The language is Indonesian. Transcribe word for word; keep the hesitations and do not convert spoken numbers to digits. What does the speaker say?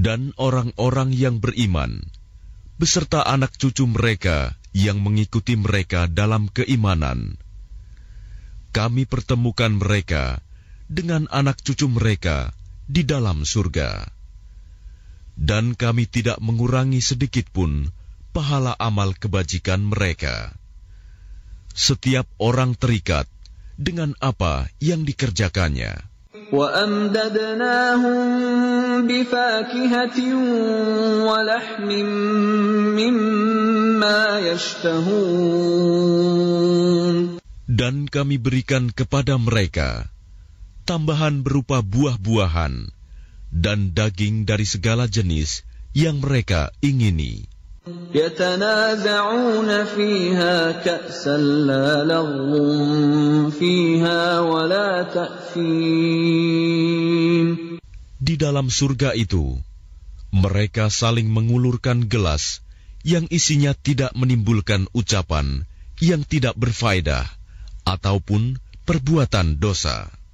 Dan orang-orang yang beriman, beserta anak cucu mereka yang mengikuti mereka dalam keimanan, kami pertemukan mereka dengan anak cucu mereka di dalam surga. Dan kami tidak mengurangi sedikitpun pahala amal kebajikan mereka. Setiap orang terikat dengan apa yang dikerjakannya. وَأَمْدَدْنَاهُمْ بِفَاكِهَةٍ وَلَحْمٍ مِّمَّا يَشْتَهُونَ. Dan kami berikan kepada mereka tambahan berupa buah-buahan dan daging dari segala jenis yang mereka ingini. يَتَنَازَعُونَ فِيهَا كَأْسًا لَا لَغْوٌ فِيهَا وَلَا تَأْثِيمٌ. Di dalam surga itu, mereka saling mengulurkan gelas yang isinya tidak menimbulkan ucapan yang tidak berfaedah ataupun perbuatan dosa.